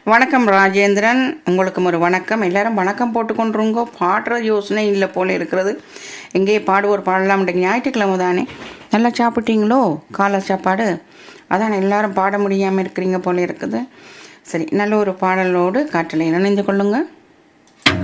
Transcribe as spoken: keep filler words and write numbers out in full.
வணக்கம் ராஜேந்திரன், உங்களுக்கும் ஒரு வணக்கம். எல்லாரும் வணக்கம் போட்டுக்கொண்டுருங்கோ. பாடுற யோசனை இல்லை போல இருக்கிறது. எங்கே பாடுவோர் பாடலாம். ஞாயிற்றுக்கிழமை தானே, நல்லா சாப்பிட்டீங்களோ காலை சாப்பாடு? அதான் எல்லாரும் பாட முடியாமல் இருக்கிறீங்க போல இருக்குது. சரி, நல்ல ஒரு பாடலோடு காற்றலை இணைந்து கொள்ளுங்க.